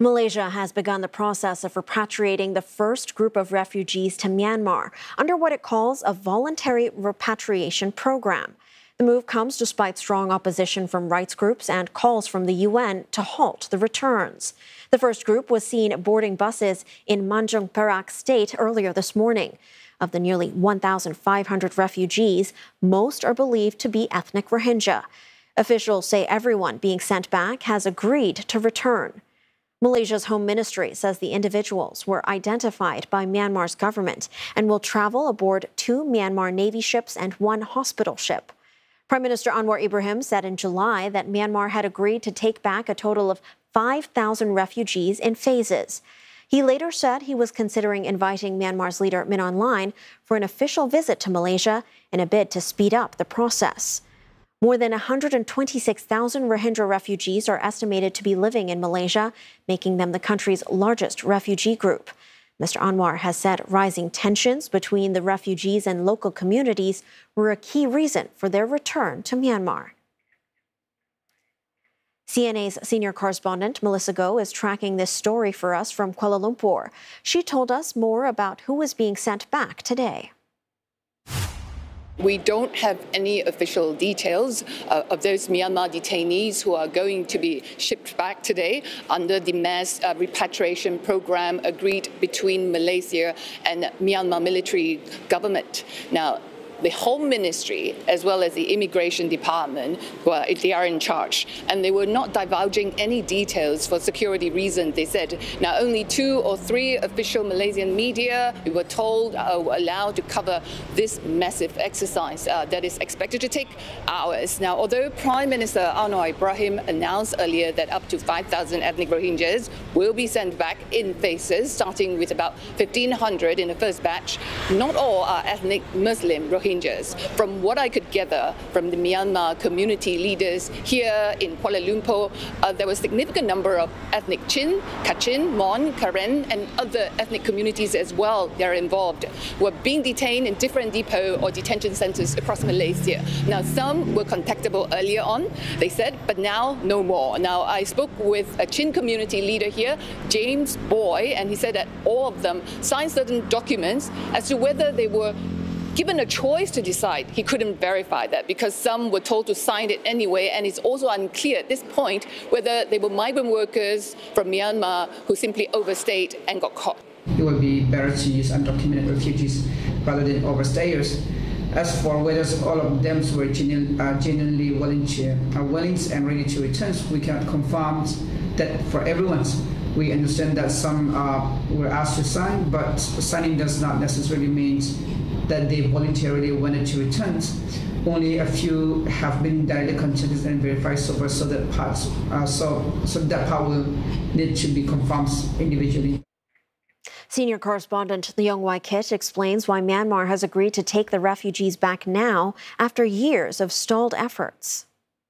Malaysia has begun the process of repatriating the first group of refugees to Myanmar under what it calls a voluntary repatriation program. The move comes despite strong opposition from rights groups and calls from the UN to halt the returns. The first group was seen boarding buses in Manjung Perak state earlier this morning. Of the nearly 1,500 refugees, most are believed to be ethnic Rohingya. Officials say everyone being sent back has agreed to return. Malaysia's Home Ministry says the individuals were identified by Myanmar's government and will travel aboard 2 Myanmar Navy ships and 1 hospital ship. Prime Minister Anwar Ibrahim said in July that Myanmar had agreed to take back a total of 5,000 refugees in phases. He later said he was considering inviting Myanmar's leader Min Aung Hlaing for an official visit to Malaysia in a bid to speed up the process. More than 126,000 Rohingya refugees are estimated to be living in Malaysia, making them the country's largest refugee group. Mr. Anwar has said rising tensions between the refugees and local communities were a key reason for their return to Myanmar. CNA's senior correspondent Melissa Goh is tracking this story for us from Kuala Lumpur. She told us more about who is being sent back today. We don't have any official details of those Myanmar detainees who are going to be shipped back today under the mass repatriation program agreed between Malaysia and Myanmar military government. Now, the Home Ministry, as well as the Immigration Department, they are in charge. And they were not divulging any details for security reasons. They said now only 2 or 3 official Malaysian media, we were told, were allowed to cover this massive exercise that is expected to take hours. Now, although Prime Minister Anwar Ibrahim announced earlier that up to 5,000 ethnic Rohingyas will be sent back in phases, starting with about 1,500 in the first batch, not all are ethnic Muslim Rohingyas. From what I could gather from the Myanmar community leaders here in Kuala Lumpur, there was a significant number of ethnic Chin, Kachin, Mon, Karen, and other ethnic communities as well that are involved, were being detained in different depot or detention centers across Malaysia. Now, some were contactable earlier on, they said, but now no more. Now, I spoke with a Chin community leader here, James Boy, and he said that all of them signed certain documents as to whether they were given a choice to decide. He couldn't verify that because some were told to sign it anyway, and it's also unclear at this point whether they were migrant workers from Myanmar who simply overstayed and got caught. It would be better to use undocumented refugees rather than overstayers. As for whether all of them were genuinely willing and ready to return, we cannot confirm that for everyone. We understand that some were asked to sign, but signing does not necessarily mean that they voluntarily wanted to return. Only a few have been directly contacted and verified so far, so that part will need to be confirmed individually. Senior correspondent Leong Wai Kit explains why Myanmar has agreed to take the refugees back now after years of stalled efforts.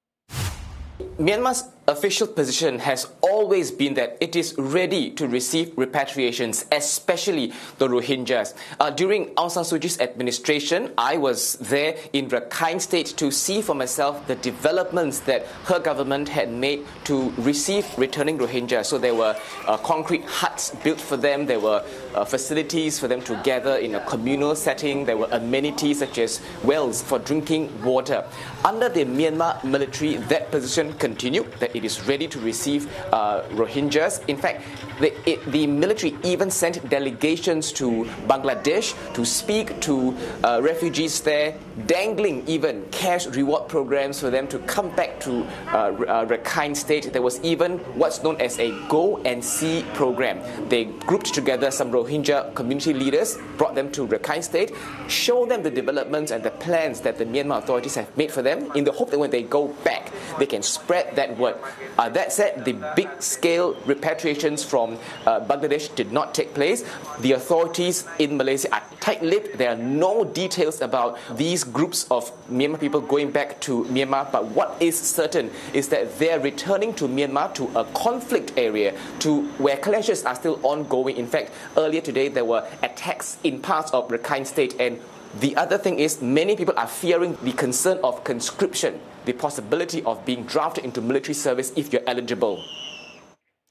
Myanmar's official position has always been that it is ready to receive repatriations, especially the Rohingyas. During Aung San Suu Kyi's administration, I was there in Rakhine State to see for myself the developments that her government had made to receive returning Rohingyas. So there were concrete huts built for them, there were facilities for them to gather in a communal setting, there were amenities such as wells for drinking water. Under the Myanmar military, that position continued, that it is ready to receive Rohingyas. In fact, the military even sent delegations to Bangladesh to speak to refugees there, dangling even cash reward programs for them to come back to Rakhine State. There was even what's known as a Go and See program. They grouped together some Rohingya community leaders, brought them to Rakhine State, showed them the developments and the plans that the Myanmar authorities have made for them in the hope that when they go back, they can spread that word. That said, the big-scale repatriations from Bangladesh did not take place. The authorities in Malaysia are tight-lipped. There are no details about these groups of Myanmar people going back to Myanmar, but what is certain is that they are returning to Myanmar, to a conflict area, to where clashes are still ongoing. In fact, earlier today there were attacks in parts of Rakhine State, and the other thing is many people are fearing the concern of conscription, the possibility of being drafted into military service if you're eligible.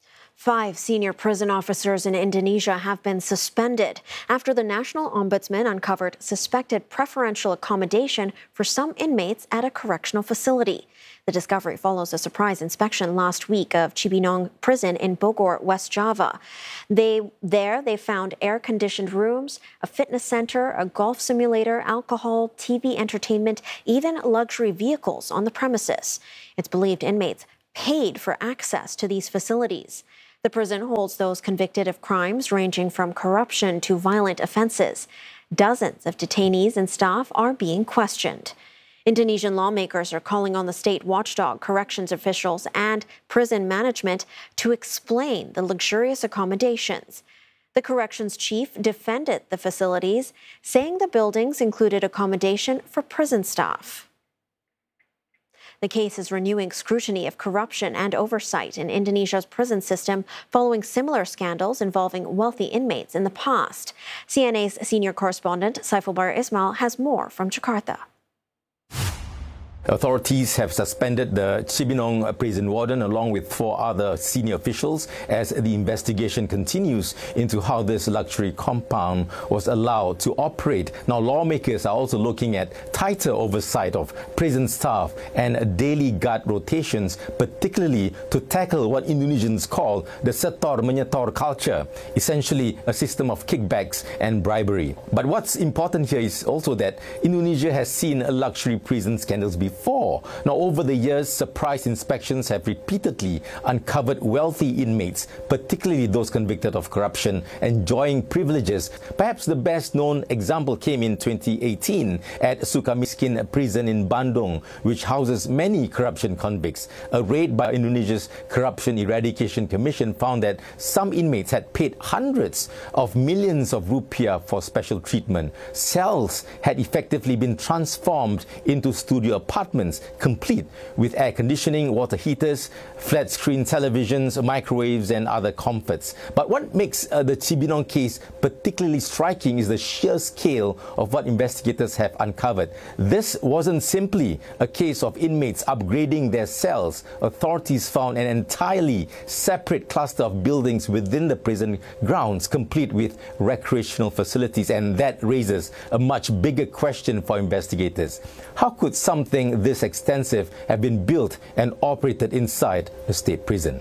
5 senior prison officers in Indonesia have been suspended after the National Ombudsman uncovered suspected preferential accommodation for some inmates at a correctional facility. The discovery follows a surprise inspection last week of Cibinong Prison in Bogor, West Java. They found air-conditioned rooms, a fitness center, a golf simulator, alcohol, TV entertainment, even luxury vehicles on the premises. It's believed inmates paid for access to these facilities. The prison holds those convicted of crimes ranging from corruption to violent offenses. Dozens of detainees and staff are being questioned. Indonesian lawmakers are calling on the state watchdog, corrections officials, and prison management to explain the luxurious accommodations. The corrections chief defended the facilities, saying the buildings included accommodation for prison staff. The case is renewing scrutiny of corruption and oversight in Indonesia's prison system following similar scandals involving wealthy inmates in the past. CNA's senior correspondent Saiful Bahri Ismail has more from Jakarta. Authorities have suspended the Cibinong prison warden along with 4 other senior officials as the investigation continues into how this luxury compound was allowed to operate. Now, lawmakers are also looking at tighter oversight of prison staff and daily guard rotations, particularly to tackle what Indonesians call the setor-menyetor culture, essentially a system of kickbacks and bribery. But what's important here is also that Indonesia has seen luxury prison scandals before. Now, over the years, surprise inspections have repeatedly uncovered wealthy inmates, particularly those convicted of corruption, enjoying privileges. Perhaps the best-known example came in 2018 at Sukamiskin Prison in Bandung, which houses many corruption convicts. A raid by Indonesia's Corruption Eradication Commission found that some inmates had paid hundreds of millions of rupiah for special treatment. Cells had effectively been transformed into studio apartments, complete with air conditioning, water heaters, flat-screen televisions, microwaves, and other comforts. But what makes the Cibinong case particularly striking is the sheer scale of what investigators have uncovered. This wasn't simply a case of inmates upgrading their cells. Authorities found an entirely separate cluster of buildings within the prison grounds, complete with recreational facilities, and that raises a much bigger question for investigators. How could something this extensive have been built and operated inside a state prison?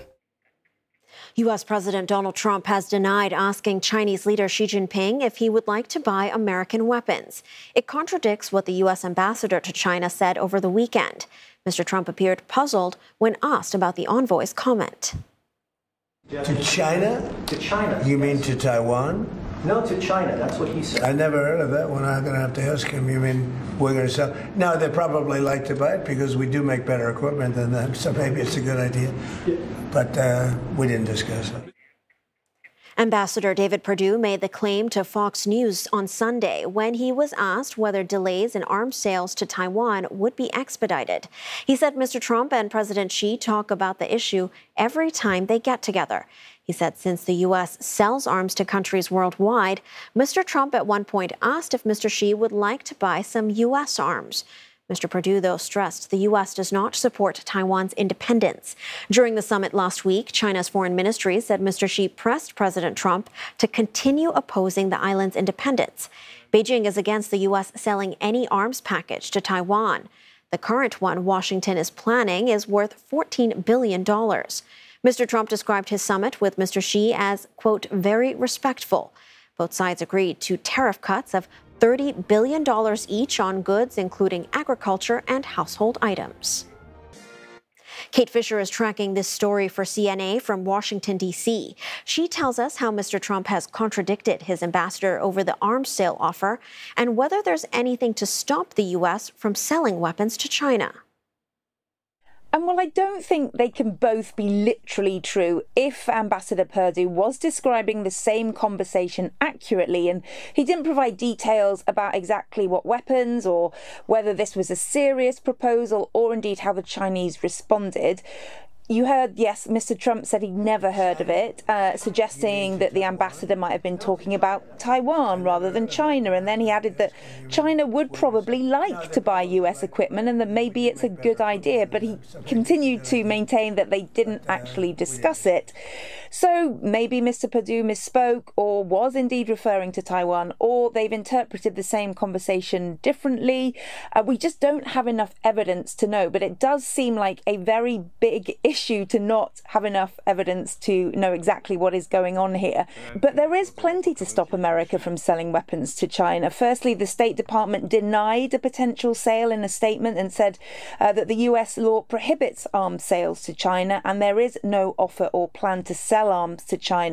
U.S. President Donald Trump has denied asking Chinese leader Xi Jinping if he would like to buy American weapons. It contradicts what the U.S. ambassador to China said over the weekend. Mr. Trump appeared puzzled when asked about the envoy's comment. To China? To China. You mean to Taiwan? No, to China. That's what he said. I never heard of that one. I'm going to have to ask him. You mean we're going to sell? No, they probably like to buy it because we do make better equipment than them. So maybe it's a good idea. Yeah. But we didn't discuss it. Ambassador David Perdue made the claim to Fox News on Sunday when he was asked whether delays in arms sales to Taiwan would be expedited. He said Mr. Trump and President Xi talk about the issue every time they get together. He said since the U.S. sells arms to countries worldwide, Mr. Trump at one point asked if Mr. Xi would like to buy some U.S. arms. Mr. Perdue, though, stressed the U.S. does not support Taiwan's independence. During the summit last week, China's foreign ministry said Mr. Xi pressed President Trump to continue opposing the island's independence. Beijing is against the U.S. selling any arms package to Taiwan. The current one Washington is planning is worth $14 billion. Mr. Trump described his summit with Mr. Xi as, quote, very respectful. Both sides agreed to tariff cuts of $30 billion each on goods, including agriculture and household items. Kate Fisher is tracking this story for CNA from Washington, D.C. She tells us how Mr. Trump has contradicted his ambassador over the arms sale offer and whether there's anything to stop the U.S. from selling weapons to China. And while I don't think they can both be literally true, if Ambassador Perdue was describing the same conversation accurately and he didn't provide details about exactly what weapons or whether this was a serious proposal or indeed how the Chinese responded, you heard, yes, Mr. Trump said he'd never heard of it, suggesting that the ambassador might have been talking about Taiwan rather than China. And then he added that China would probably like to buy US equipment and that maybe it's a good idea. But he continued to maintain that they didn't actually discuss it. So maybe Mr. Perdue misspoke or was indeed referring to Taiwan, or they've interpreted the same conversation differently. We just don't have enough evidence to know, but it does seem like a very big issue to not have enough evidence to know exactly what is going on here. But there is plenty to stop America from selling weapons to China. Firstly, the State Department denied a potential sale in a statement and said that the US law prohibits arms sales to China, and there is no offer or plan to sell arms to China.